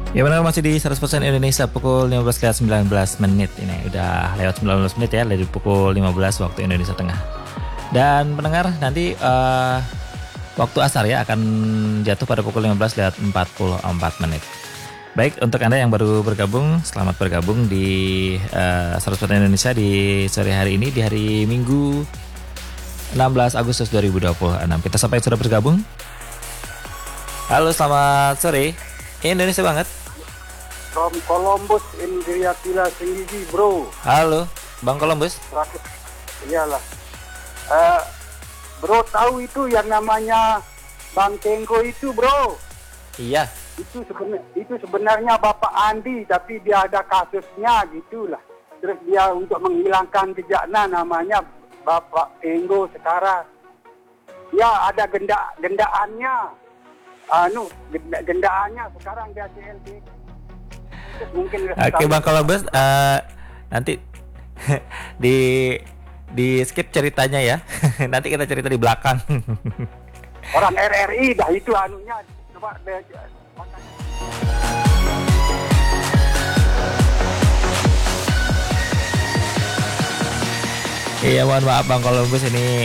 Ya benar, masih di 100% Indonesia pukul 15 ke 19 menit. Ini udah lewat 19 menit ya, dari pukul 15 waktu Indonesia Tengah. Dan pendengar, nanti waktu asar ya akan jatuh pada pukul 15 lewat 44 menit. Baik, untuk Anda yang baru bergabung, selamat bergabung di 100% Indonesia di sore hari ini, di hari Minggu 16 Agustus 2026. Kita sampai sudah bergabung. Halo, selamat sore. Indonesia banget. From Columbus in Giriatila Senggigi, bro. Halo, Bang Columbus. Iyalah. Bro, tahu itu yang namanya Bang Tengko itu, bro? Iya. Itu sebenarnya Bapak Andi, tapi dia ada kasusnya gitulah. Terus dia untuk menghilangkan jejaknya namanya Bapak Tengko sekarang. Ya, ada gendaannya. Gendaannya sekarang dia CLB. Oke, Bang Columbus, nanti di skip ceritanya ya. Nanti kita cerita di belakang. Orang RRI dah itu anunya. Coba Iya, mohon maaf Bang Columbus, ini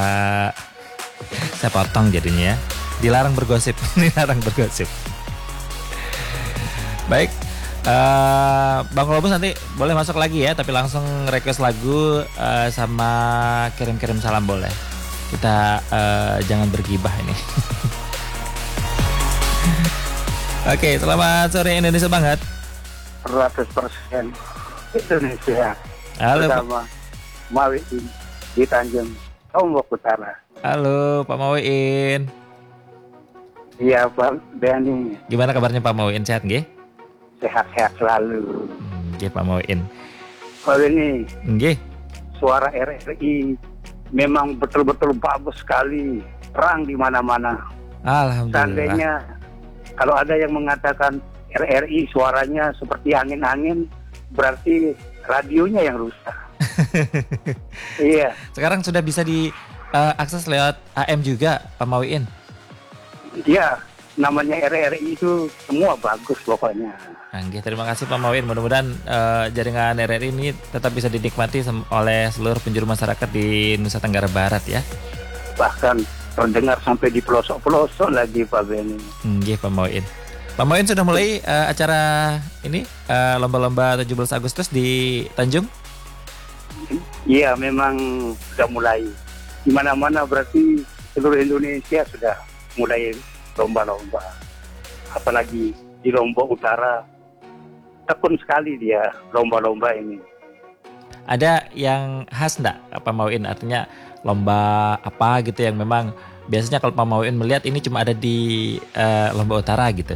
saya potong jadinya ya. Dilarang bergosip. Dilarang bergosip. Baik, Bang Columbus nanti boleh masuk lagi ya, tapi langsung request lagu sama kirim-kirim salam boleh. Kita jangan bergibah ini. Oke, selamat sore Indonesia banget. 100% Indonesia. Halo bersama Mawi di Tanjung Lombok Utara. Halo Pak Mawiin. Iya Pak Dani. Gimana kabarnya Pak Mawiin, sehat nggih? Sehat-sehat selalu. Nggih Pak Mawiin. Pak Dani. Nggih. Suara RRI memang betul-betul bagus sekali. Terang di mana-mana. Alhamdulillah. Seandainya kalau ada yang mengatakan RRI suaranya seperti angin-angin, berarti radionya yang rusak. Iya. Sekarang sudah bisa diakses lewat AM juga Pak Mawiin. Iya, namanya RRI itu semua bagus pokoknya. Oke, terima kasih Pak Mawiin. Mudah-mudahan jaringan RRI ini tetap bisa dinikmati oleh seluruh penjuru masyarakat di Nusa Tenggara Barat ya. Bahkan terdengar sampai di pelosok-pelosok lagi Pak Beni. Oke Pak Mawiin. Pak Mawiin sudah mulai acara ini lomba-lomba 17 Agustus di Tanjung? Iya, memang sudah mulai. Di mana-mana berarti seluruh Indonesia sudah mulai lomba-lomba. Apalagi di Lombok Utara, tekun sekali dia lomba-lomba ini. Ada yang khas enggak Pak Mawiin? Artinya lomba apa gitu yang memang biasanya kalau Pak Mawiin melihat ini cuma ada di Lombok Utara gitu?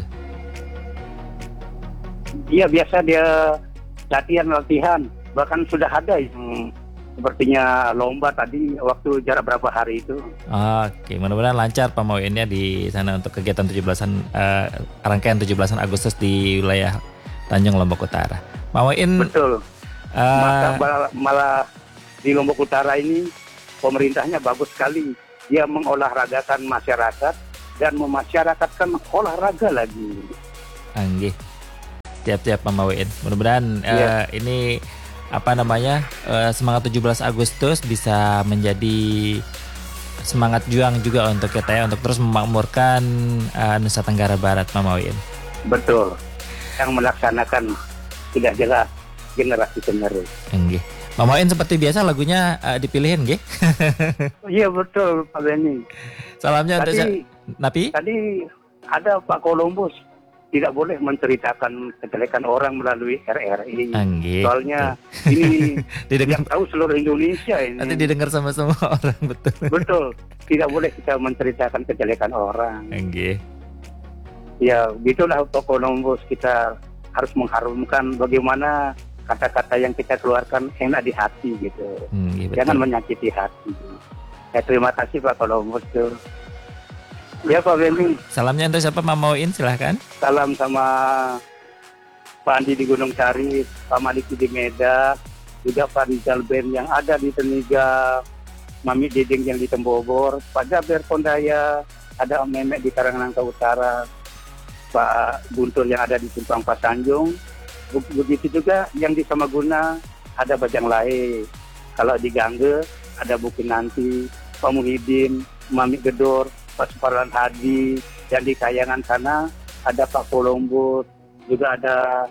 Iya, biasa dia latihan. Bahkan sudah ada yang sepertinya lomba tadi waktu jarak berapa hari itu. Oke, mudah-mudahan lancar Pak Mawiinnya di sana untuk kegiatan 17-an rangkaian 17-an Agustus di wilayah Tanjung Lombok Utara. Pak Mawiin. Betul. Malah di Lombok Utara ini pemerintahnya bagus sekali. Dia mengolahragakan masyarakat dan memasyarakatkan olahraga lagi. Anggih. Tiap-tiap Pak Mawiin. Mudah-mudahan ini semangat 17 Agustus bisa menjadi semangat juang juga untuk kita ya, untuk terus memakmurkan Nusa Tenggara Barat Pak Mawiin. Betul. Yang melaksanakan tidak jelas generasi penerus. Nggih. Pak Mawiin seperti biasa lagunya dipilihin nggih. Iya betul Pak Beni. Salamnya tadi, untuk Napi. Tadi ada Pak Columbus tidak boleh menceritakan kejelekan orang melalui RRI. Soalnya ini yang tahu seluruh Indonesia ini. Nanti didengar sama semua orang, betul. Betul. Tidak boleh kita menceritakan kejelekan orang. Nggih. Ya, gitulah Pak Columbus, kita harus mengharumkan bagaimana kata-kata yang kita keluarkan enak di hati gitu. Jangan menyakiti hati. Ya, terima kasih Pak Columbus tuh. Ya Pak Beni. Salamnya untuk siapa Pak Mawiin, silahkan. Salam sama Pak Andi di Gunung Sari, Pak Maliki di Medan, juga Pak Rizal Ben yang ada di Teniga, Mami Dedeng yang di Tembogor, Pak Jaber Pondaya, ada Om Memek di Karangnangka Utara. Pak Guntur yang ada di Simpang Pasanjung. Begitu juga yang di Samaguna ada Bajang Lae. Kalau di Gangge ada Bukit Nanti, Pak Muhyiddin, Mami Gedor, Pak Suparlan Hadi. Dan di Kayangan sana ada Pak Kolombur, juga ada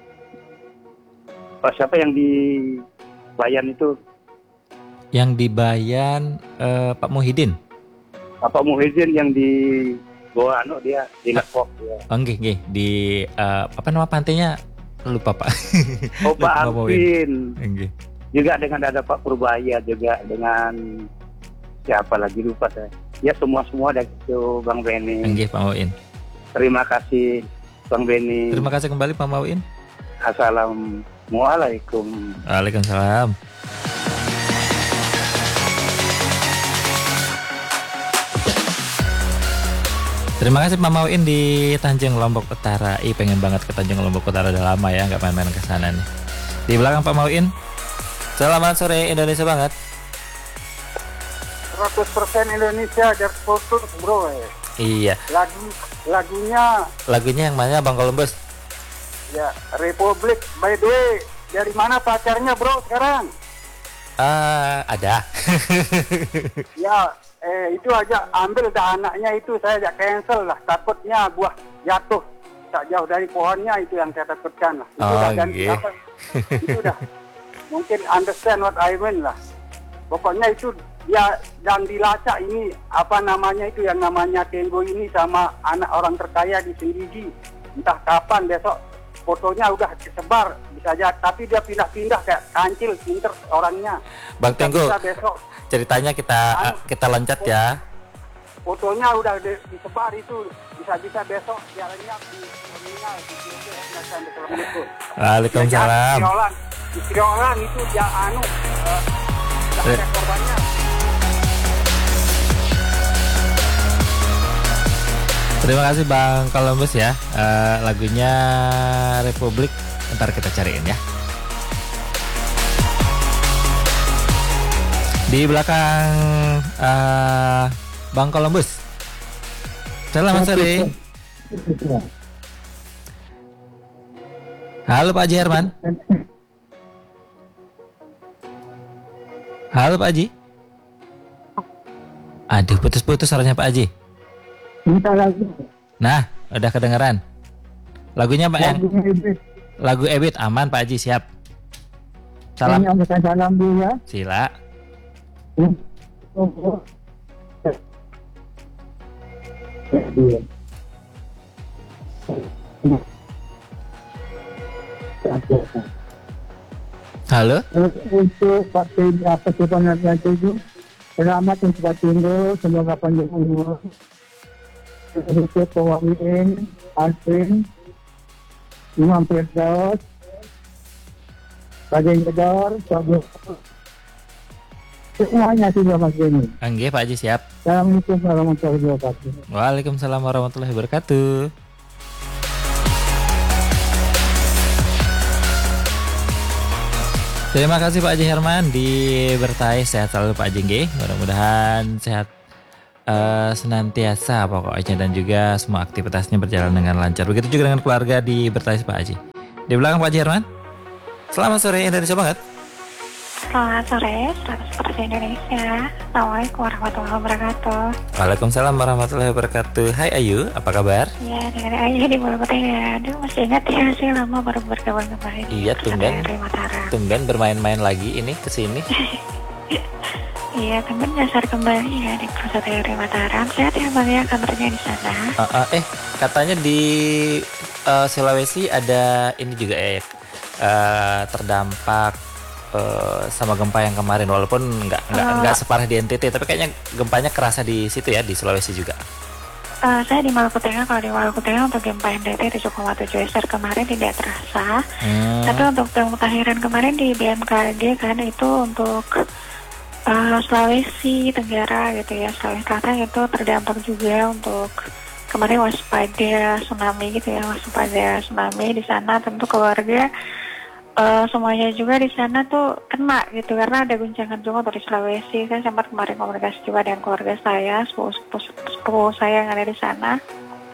Pak siapa yang di Bayan itu? Yang di Bayan Pak Muhyiddin. Pak Muhyiddin yang di Goa dia di Lepok ya. Nggih, di apa nama pantainya? Lupa Pak. Oh Pak Arvin. Nggih. Juga dengan ada Pak Purbaya, juga dengan siapa lagi lupa saya. Ya semua dari itu Bang Beni. Nggih Pak Mauin. Terima kasih Bang Beni. Terima kasih kembali Pak Mauin. Assalamualaikum. Waalaikumsalam. Terima kasih Pak Mauin di Tanjung Lombok Utara. Pengen banget ke Tanjung Lombok Utara, udah lama ya nggak main-main ke sana nih. Di belakang Pak Mauin. Selamat sore Indonesia banget. 100% Indonesia just fokus bro. Iya. Lagunya yang mana Bang Columbus? Ya, Republik. By the way, dari mana pacarnya bro sekarang? Ada. Ya, itu aja ambil dah anaknya itu, saya ajak cancel lah. Takutnya buah jatuh tak jauh dari pohonnya, itu yang saya takutkan lah. Itu dah ganti apa? Itu dah. Mungkin understand what I mean lah. Pokoknya itu ya, dan dilacak ini apa namanya itu yang namanya Kengo ini sama anak orang terkaya di Senggigi. Entah kapan besok fotonya udah disebar bisa aja, tapi dia pindah-pindah kayak kancil, pinter orangnya. Bang Tenggo, besok ceritanya kita loncat ya. Fotonya udah disebar itu, bisa-bisa besok jalannya di terminal di Assalamualaikum. Waalaikumsalam. Istri orang itu dia ada korbannya. Terima kasih Bang Columbus ya. Lagunya Republik ntar kita cariin ya. Di belakang Bang Columbus. Selamat sore. Halo Pak Haji Herman. Halo Pak Haji. Aduh, putus-putus suaranya Pak Haji. Minta lagu. Nah, udah kedengeran. Lagunya Pak yang lagu Ebit aman Pak Haji, siap. Salam. Salam dulu ya. Sila. Halo. Untuk Pak Tenggo, apa sebenarnya itu? Selamat untuk Pak Tenggo, semoga panjang umur. Untuk Pewamin, Alvin, Imam Firdaus, Raden Gedor, semuanya sudah Mas Beni. Nggih Pak Haji, siap. Assalamualaikum warahmatullahi wabarakatuh. Waalaikumsalam warahmatullahi wabarakatuh. Terima kasih Pak Haji Herman di Bertai, sehat selalu Pak Haji nggih. Mudah-mudahan sehat senantiasa pokoknya, dan juga semua aktivitasnya berjalan dengan lancar. Begitu juga dengan keluarga di Bertai Pak Haji. Di belakang Pak Haji Herman. Selamat sore Indonesia banget. Selamat sore, 100% Indonesia. Assalamualaikum warahmatullahi wabarakatuh. Waalaikumsalam warahmatullahi wabarakatuh. Hai Ayu, apa kabar? Ya, dengan Ayu di Bulu Putih ya. Aduh, masih ingat ya, saya lama baru bergabung kembali. Iya, tumben bermain-main lagi ini kesini. Iya, tumben nyasar kembali ya di Pusat RRI Mataram. Sehat ya Bang ya, kabarnya di sana? Katanya di Sulawesi ada ini juga terdampak sama gempa yang kemarin, walaupun nggak separah di NTT, tapi kayaknya gempanya kerasa di situ ya, di Sulawesi juga. Saya di Maluku Tengah. Kalau di Maluku Tengah untuk gempa NTT 7,7 Richter kemarin tidak terasa. Tapi untuk pemutahiran kemarin di BMKG kan itu untuk Sulawesi Tenggara gitu ya, Sulawesi Selatan itu terdampak juga. Untuk kemarin waspada tsunami gitu ya, waspada tsunami di sana. Tentu keluarga semuanya juga di sana tuh kena gitu, karena ada guncangan juga untuk di Sulawesi. Saya sempat kemarin komunikasi juga dengan keluarga saya, sepupu saya yang ada di sana.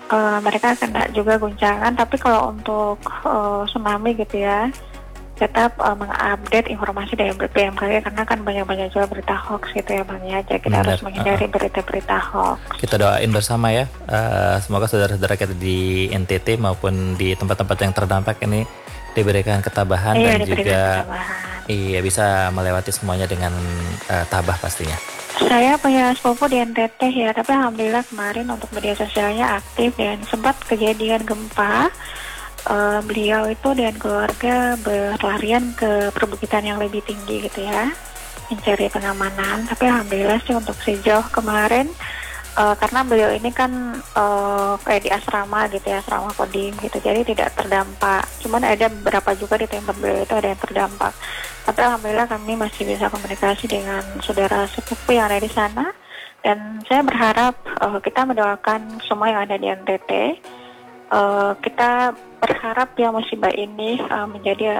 mereka kena juga guncangan. Tapi kalau untuk tsunami gitu ya, tetap mengupdate informasi dari BMKG karena kan banyak juga berita hoax gitu ya Bang ya. Jadi kita harus menghindari berita-berita hoax. Kita doain bersama ya, semoga saudara-saudara kita di NTT maupun di tempat-tempat yang terdampak ini diberikan ketabahan dan juga bisa melewati semuanya dengan tabah pastinya. Saya punya sepupu di NTT ya, tapi alhamdulillah kemarin untuk media sosialnya aktif dan sempat kejadian gempa. Beliau itu dan keluarga berlarian ke perbukitan yang lebih tinggi gitu ya, mencari pengamanan. Tapi alhamdulillah sih untuk sejauh kemarin, karena beliau ini kan kayak di asrama gitu ya, asrama Kodim gitu, jadi tidak terdampak. Cuman ada beberapa juga di tempat beliau itu ada yang terdampak. Tapi alhamdulillah kami masih bisa komunikasi dengan saudara sepupu yang ada di sana. Dan saya berharap kita mendoakan semua yang ada di NTT. Kita berharap ya musibah ini menjadi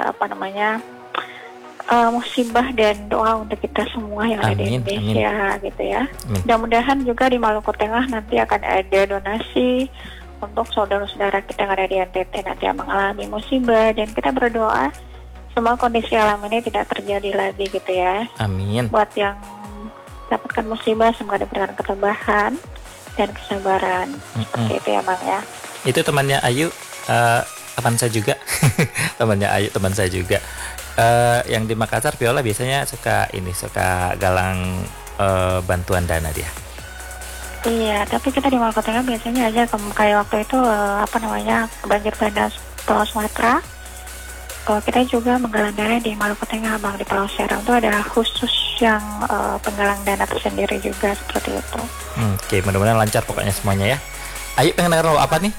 musibah dan doa untuk kita semua yang ada di Indonesia gitu ya. Mudah-mudahan juga di Maluku Tengah nanti akan ada donasi untuk saudara-saudara kita yang ada di NTT nanti yang mengalami musibah, dan kita berdoa semua kondisi alam ini tidak terjadi lagi gitu ya. Amin. Buat yang dapatkan musibah semoga diberikan ketabahan dan kesabaran. Seperti itu ya Bang ya. Itu temannya Ayu, teman saya juga. Temannya Ayu, teman saya juga. Yang di Makassar, Viola biasanya suka galang bantuan dana dia. Iya, tapi kita di Maluku Tengah biasanya aja kayak waktu itu banjir bandang Pulau Sumatera. Kita juga menggalang dana di Maluku Tengah Bang, di Pulau Serang itu ada khusus yang penggalang dana tersendiri juga seperti itu. Oke, mudah-mudahan lancar pokoknya semuanya ya. Ayo pengen denger lo apa nih?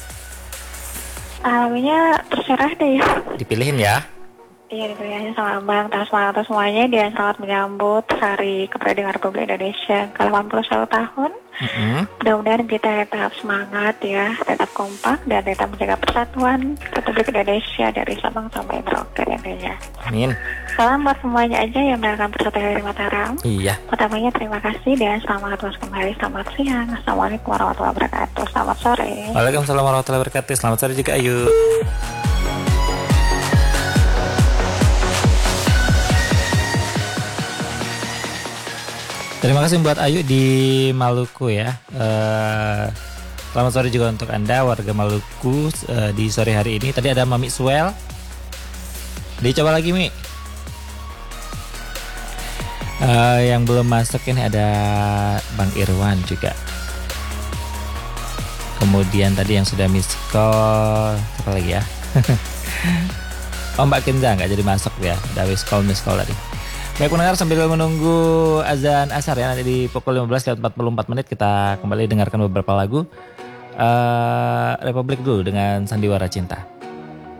Lagunya terserah deh ya. Dipilihin ya. Iya, dipilihannya sama Bang. Semangat semuanya dan selamat menyambut Hari Kemerdekaan Republik Indonesia ke-81 tahun. Mudah-mudahan kita tetap semangat ya, tetap kompak dan tetap menjaga persatuan Republik Indonesia dari Sabang sampai Merauke intinya. Amin. Salam buat semuanya aja yang merayakan persatuan dari Mataram. Iya. Pertamanya terima kasih dan selamat terus kembali. Selamat siang. Assalamualaikum warahmatullahi wabarakatuh. Selamat sore. Waalaikumsalam warahmatullahi wabarakatuh. Selamat sore juga Ayu. Terima kasih buat Ayu di Maluku ya. Selamat sore juga untuk Anda warga Maluku di sore hari ini. Tadi ada Mami Suel. Dicoba lagi Mi. Yang belum masuk ini ada Bang Irwan juga. Kemudian tadi yang sudah miss call, apa lagi ya? Mbak Kenza nggak jadi masuk ya. Udah miss call tadi. Baik pendengar, sambil menunggu azan asar ya, nanti di pukul 15:44 kita kembali dengarkan beberapa lagu Republik dulu dengan Sandiwara Cinta.